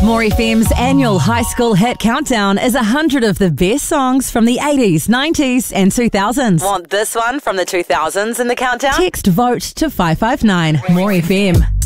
More FM's annual high school hit countdown is 100 of the best songs from the 80s, 90s and 2000s. Want this one from the 2000s in the countdown? Text VOTE to 559. More FM.